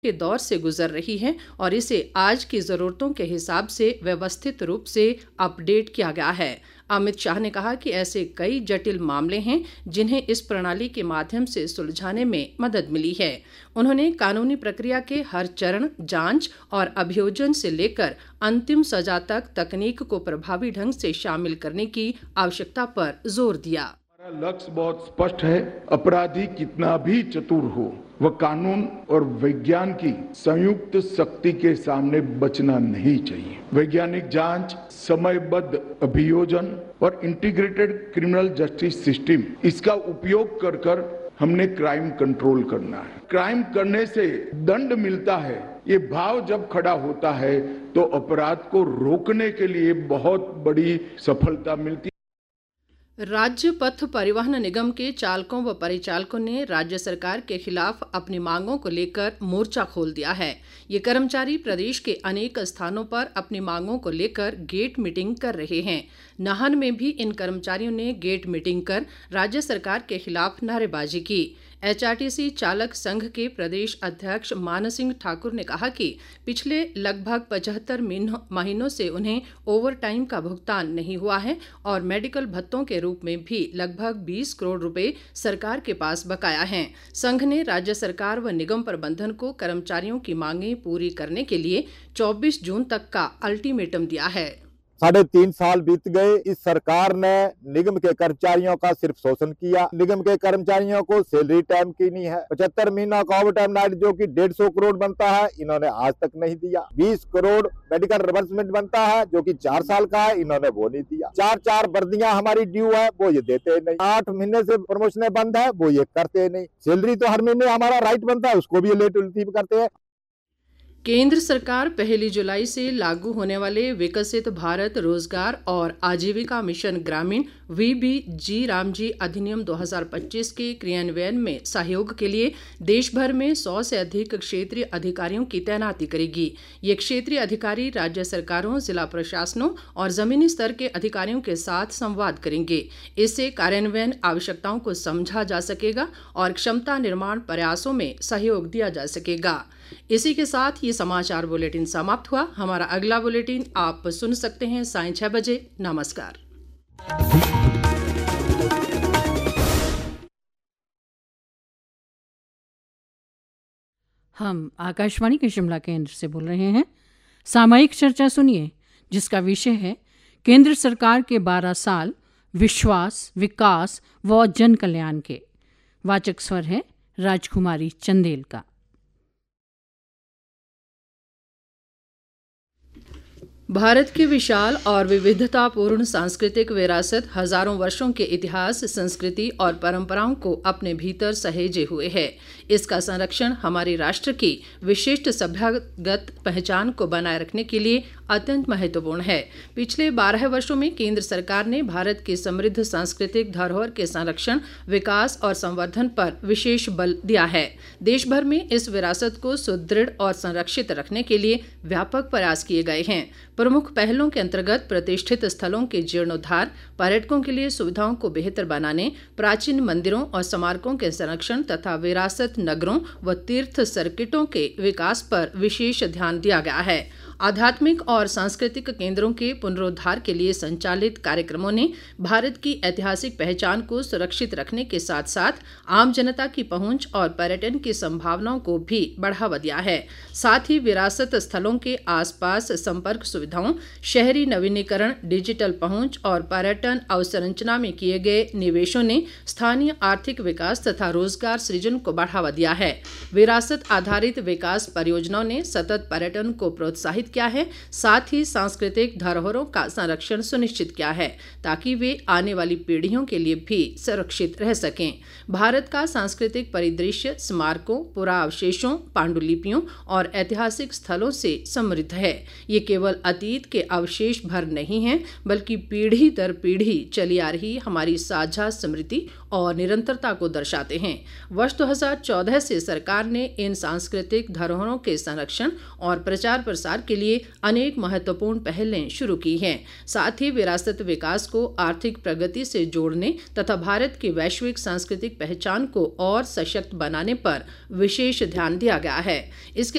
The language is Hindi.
के दौर से गुजर रही है और इसे आज की ज़रूरतों के हिसाब से व्यवस्थित रूप से अपडेट किया गया है। अमित शाह ने कहा कि ऐसे कई जटिल मामले हैं जिन्हें इस प्रणाली के माध्यम से सुलझाने में मदद मिली है। उन्होंने कानूनी प्रक्रिया के हर चरण, जांच और अभियोजन से लेकर अंतिम सजा तक तकनीक को प्रभावी ढंग से शामिल करने की आवश्यकता पर जोर दिया। हमारा लक्ष्य बहुत स्पष्ट है। अपराधी कितना भी चतुर हो, वह कानून और विज्ञान की संयुक्त शक्ति के सामने बचना नहीं चाहिए। वैज्ञानिक जांच, समयबद्ध अभियोजन और इंटीग्रेटेड क्रिमिनल जस्टिस सिस्टम, इसका उपयोग कर हमने क्राइम कंट्रोल करना है। क्राइम करने से दंड मिलता है, ये भाव जब खड़ा होता है तो अपराध को रोकने के लिए बहुत बड़ी सफलता मिलती है। राज्य पथ परिवहन निगम के चालकों व परिचालकों ने राज्य सरकार के खिलाफ अपनी मांगों को लेकर मोर्चा खोल दिया है। ये कर्मचारी प्रदेश के अनेक स्थानों पर अपनी मांगों को लेकर गेट मीटिंग कर रहे हैं। नाहन में भी इन कर्मचारियों ने गेट मीटिंग कर राज्य सरकार के खिलाफ नारेबाजी की। एचआरटीसी चालक संघ के प्रदेश अध्यक्ष मान सिंह ठाकुर ने कहा कि पिछले लगभग 75 महीनों से उन्हें ओवर टाइम का भुगतान नहीं हुआ है और मेडिकल भत्तों के रूप में भी लगभग 20 करोड़ रुपए सरकार के पास बकाया हैं। संघ ने राज्य सरकार व निगम प्रबंधन को कर्मचारियों की मांगें पूरी करने के लिए 24 जून तक का अल्टीमेटम दिया है। 3.5 साल बीत गए। इस सरकार ने निगम के कर्मचारियों का सिर्फ शोषण किया। निगम के कर्मचारियों को सैलरी टाइम की नहीं है। 75 महीनों का ओवर टाइम नाइट जो कि 150 करोड़ बनता है, इन्होंने आज तक नहीं दिया। 20 करोड़ मेडिकल रिवर्समेंट बनता है जो कि 4 साल का है, इन्होंने वो नहीं दिया। 4 वर्दियां हमारी ड्यू है, वो ये देते नहीं। 8 महीने से प्रमोशन बंद है, वो ये करते नहीं। सैलरी तो हर महीने हमारा राइट बनता है, उसको भी लेट रिसीव करते हैं। केंद्र सरकार 1 जुलाई से लागू होने वाले विकसित भारत रोजगार और आजीविका मिशन ग्रामीण VBG रामजी अधिनियम 2025 के क्रियान्वयन में सहयोग के लिए देश भर में 100 से अधिक क्षेत्रीय अधिकारियों की तैनाती करेगी। ये क्षेत्रीय अधिकारी राज्य सरकारों, जिला प्रशासनों और जमीनी स्तर के अधिकारियों के साथ संवाद करेंगे। इससे कार्यान्वयन आवश्यकताओं को समझा जा सकेगा और क्षमता निर्माण प्रयासों में सहयोग दिया जा सकेगा। इसी के साथ ये समाचार बुलेटिन समाप्त हुआ। हमारा अगला बुलेटिन आप सुन सकते हैं सायं 6 बजे। नमस्कार। हम आकाशवाणी के शिमला केंद्र से बोल रहे हैं। सामयिक चर्चा सुनिए, जिसका विषय है केंद्र सरकार के 12 साल विश्वास, विकास व जन कल्याण के। वाचक स्वर है राजकुमारी चंदेल का। भारत की विशाल और विविधतापूर्ण सांस्कृतिक विरासत हजारों वर्षों के इतिहास, संस्कृति और परंपराओं को अपने भीतर सहेजे हुए है। इसका संरक्षण हमारे राष्ट्र की विशिष्ट सभ्यगत पहचान को बनाए रखने के लिए अत्यंत महत्वपूर्ण है। पिछले 12 वर्षों में केंद्र सरकार ने भारत की समृद्ध सांस्कृतिक धरोहर के संरक्षण, विकास और संवर्धन पर विशेष बल दिया है। देश भर में इस विरासत को सुदृढ़ और संरक्षित रखने के लिए व्यापक प्रयास किए गए हैं। प्रमुख पहलों के अंतर्गत प्रतिष्ठित स्थलों के जीर्णोद्धार, पर्यटकों के लिए सुविधाओं को बेहतर बनाने, प्राचीन मंदिरों और स्मारकों के संरक्षण तथा विरासत नगरों व तीर्थ सर्किटों के विकास पर विशेष ध्यान दिया गया है। आध्यात्मिक और सांस्कृतिक केंद्रों के पुनरुद्धार के लिए संचालित कार्यक्रमों ने भारत की ऐतिहासिक पहचान को सुरक्षित रखने के साथ साथ आम जनता की पहुंच और पर्यटन की संभावनाओं को भी बढ़ावा दिया है। साथ ही विरासत स्थलों के आसपास संपर्क सुविधाओं, शहरी नवीनीकरण, डिजिटल पहुंच और पर्यटन अवसंरचना में किए गए निवेशों ने स्थानीय आर्थिक विकास तथा रोजगार सृजन को बढ़ावा दिया है। विरासत आधारित विकास परियोजनाओं ने सतत पर्यटन को प्रोत्साहित किया है, साथ ही सांस्कृतिक धरोहरों का संरक्षण सुनिश्चित किया है ताकि वे आने वाली पीढ़ियों के लिए भी सुरक्षित रह सकें। भारत का सांस्कृतिक परिदृश्य स्मारकों, पुराअवशेषों, पांडुलिपियों और ऐतिहासिक स्थलों से समृद्ध है। ये केवल अतीत के अवशेष भर नहीं हैं, बल्कि पीढ़ी दर पीढ़ी चली आ रही हमारी साझा स्मृति और निरंतरता को दर्शाते हैं। वर्ष 2014 से सरकार ने इन सांस्कृतिक धरोहरों के संरक्षण और प्रचार प्रसार के लिए अनेक महत्वपूर्ण पहलें शुरू की हैं। साथ ही विरासत विकास को आर्थिक प्रगति से जोड़ने तथा भारत की वैश्विक सांस्कृतिक पहचान को और सशक्त बनाने पर विशेष ध्यान दिया गया है। इसके